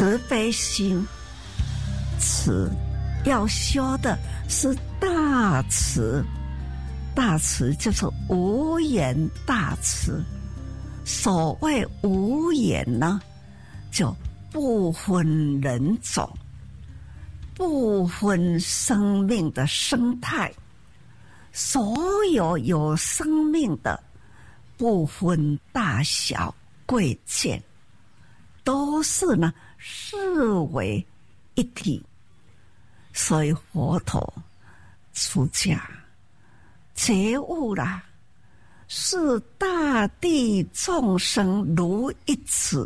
慈悲心，慈要修的是大慈，大慈就是无言大慈。所谓无言呢，就不分人种，不分生命的生态，所有有生命的，不分大小贵贱，都是呢视为一体。所以佛陀出家觉悟啦，视大地众生如一子，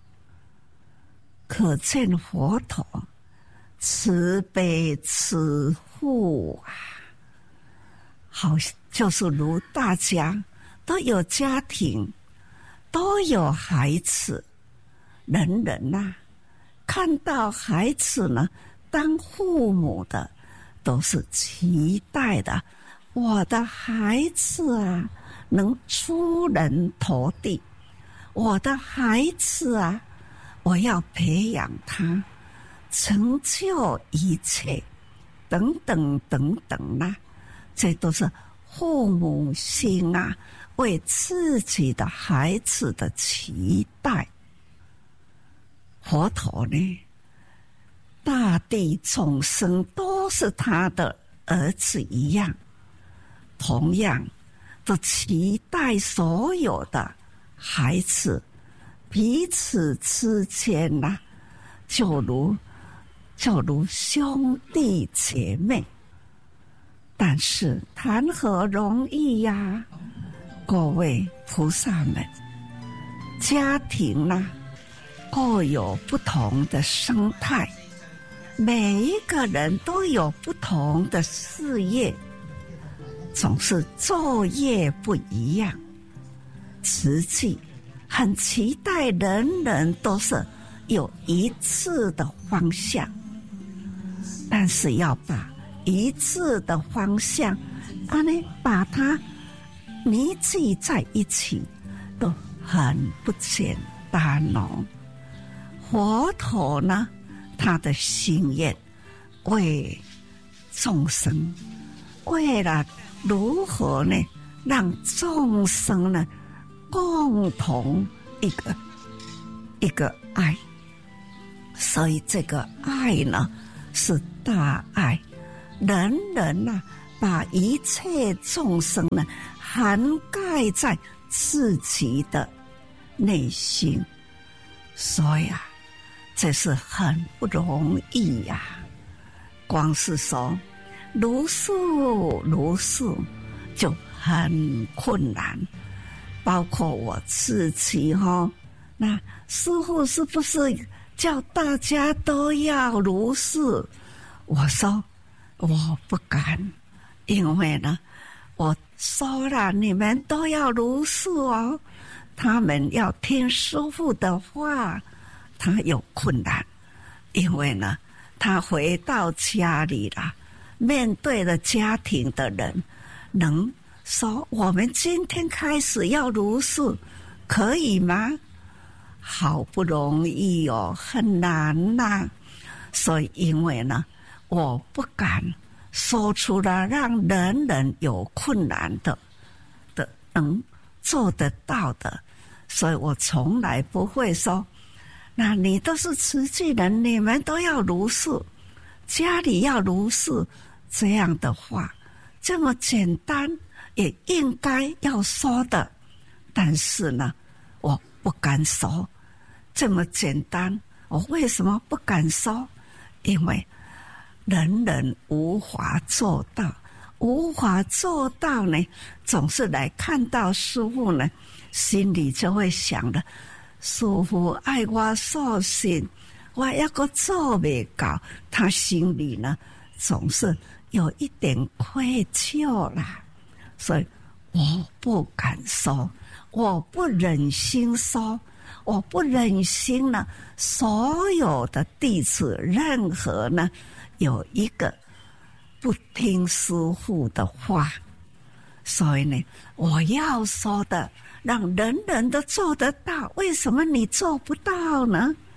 可见佛陀慈悲慈护啊。好，就是如大家都有家庭，都有孩子，人人啊看到孩子呢，当父母的都是期待的，我的孩子啊能出人头地，我的孩子啊，我要培养他成就一切，等等等等啦，这都是父母心啊为自己的孩子的期待。佛陀呢，大地众生都是他的儿子一样，同样都期待所有的孩子彼此之间啊，就如兄弟姐妹。但是谈何容易呀，各位菩萨们，家庭啊各有不同的生态，每一个人都有不同的事业，总是作业不一样。实际很期待人人都是有一致的方向，但是要把一致的方向把它凝聚在一起都很不简单哦。佛陀呢，他的心愿为众生，为了如何呢让众生呢共同一个爱，所以这个爱呢是大爱，人人啊把一切众生呢涵盖在自己的内心，所以啊这是很不容易呀。光是说如数就很困难，包括我自己那师父是不是叫大家都要如数？我说我不敢，因为呢我说了你们都要如数哦，他们要听师父的话，他有困难，因为呢他回到家里了，面对了家庭的人，能说我们今天开始要如数，可以吗？好不容易哦，很难呐。所以因为呢我不敢说出了让人人有困难的能做得到的，所以我从来不会说那你都是慈济人，你们都要如数，家里要如数，这样的话这么简单也应该要说的，但是呢我不敢说这么简单。我为什么不敢说？因为人人无法做到，无法做到呢总是来看到师父呢，心里就会想了，师父爱我所信，我要个做不到，他心里呢总是有一点愧疚啦，所以我不敢说，我不忍心说，我不忍心呢所有的弟子任何呢有一个不听师父的话，所以呢我要说的让人人都做得到，为什么你做不到呢？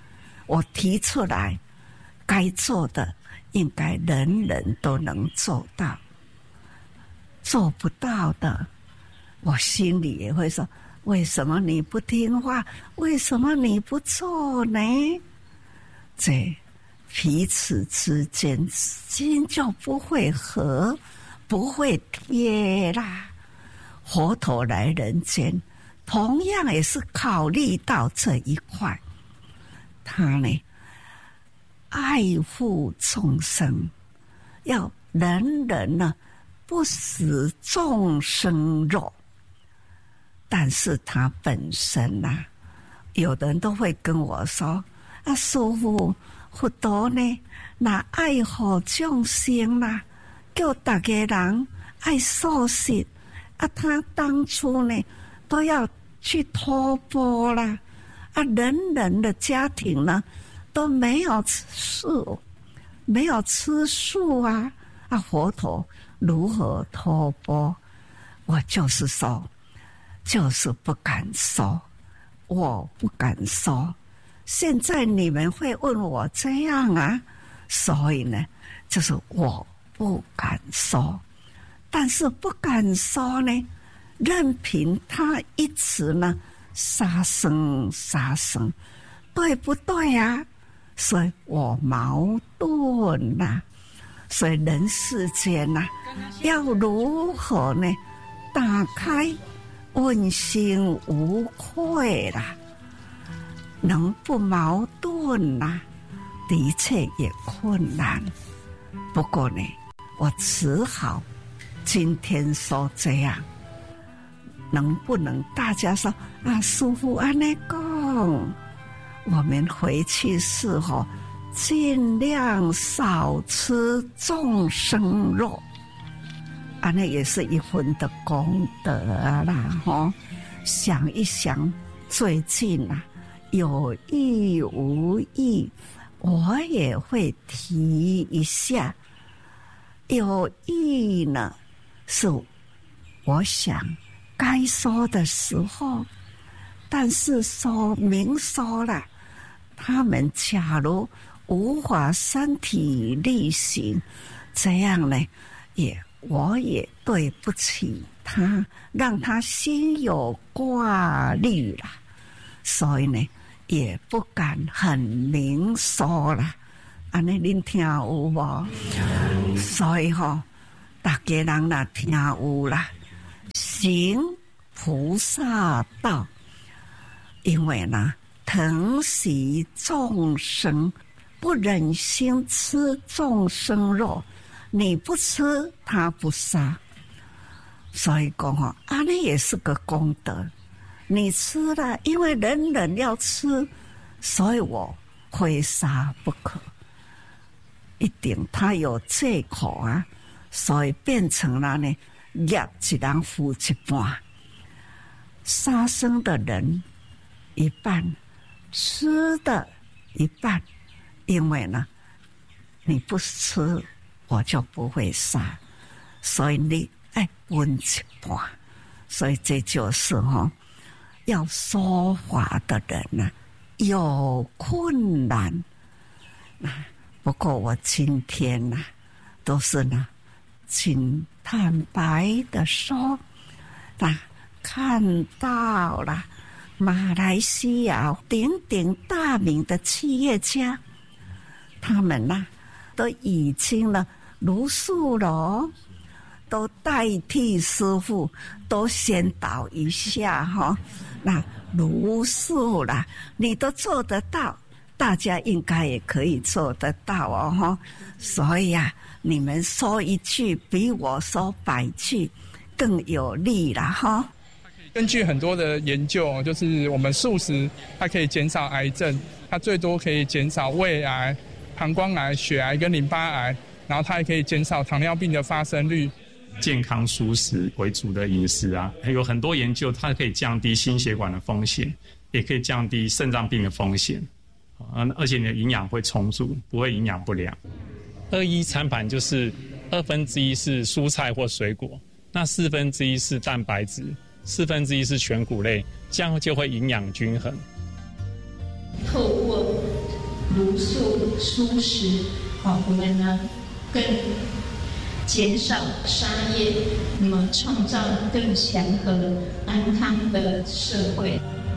我提出来该做的，应该人人都能做到。做不到的，我心里也会说：为什么你不听话？为什么你不做呢？这彼此之间心就不会合，不会贴啦。佛陀来人间，同样也是考虑到这一块。他呢，爱护众生，要人人呢不使众生弱。但是他本身啊，有的人都会跟我说：啊，师父，佛陀呢，那爱护众生啦，叫大家人爱素食啊，他当初呢都要去托钵啦，啊，人人的家庭呢都没有吃素，没有吃素啊，啊，佛陀如何托钵？我就是说。就是不敢说，我不敢说。现在你们会问我这样啊，所以呢，就是我不敢说。但是不敢说呢，任凭他一直呢杀生杀生，对不对啊？所以我矛盾啊。所以人世间啊，要如何呢？打开问心无愧啦，能不矛盾啦？的确也困难。不过呢，我只好今天说这样。能不能大家说啊，师父按呢讲，我们回去是否尽量少吃众生肉？啊，那也是一分的功德啦，吼！想一想，最近啊，有意无意，我也会提一下。有意呢，是我想该说的时候，但是明说了，他们假如无法身体力行，这样呢，我也对不起他，让他心有挂虑啦，所以呢，也不敢很明说啦。安尼恁听有无？所以大家人若听有啦，行菩萨道，因为呢，疼惜众生，不忍心吃众生肉。你不吃，他不杀，所以讲那也是个功德。你吃了，因为人人要吃，所以我非杀不可。一定他有借口啊，所以变成了呢，业一人付一半。杀生的人一半，吃的一半，因为呢，你不吃。我就不会杀，所以你分一半，所以这就是要说法的人呢，有困难。不过我今天呢，都是呢，请坦白的说，看到了马来西亚鼎鼎大名的企业家，他们呢都已经呢。茹素了，都代替师父都先导一下那茹素啦，你都做得到，大家应该也可以做得到所以你们说一句比我说100句更有力啦根据很多的研究，就是我们素食它可以减少癌症，它最多可以减少胃癌、膀胱癌、血癌跟淋巴癌。然后它也可以减少糖尿病的发生率。 健康蔬食为主的饮食还有很多研究，它可以降低心血管的风险，也可以降低肾脏病的风险，而且你的营养会充足，不会营养不良。 21餐盘就是1/2是蔬菜或水果，那1/4是蛋白质，1/4是全谷类，这样就会营养均衡。 透过茹素蔬食，我们呢更减少杀业，那么创造更祥和安康的社会。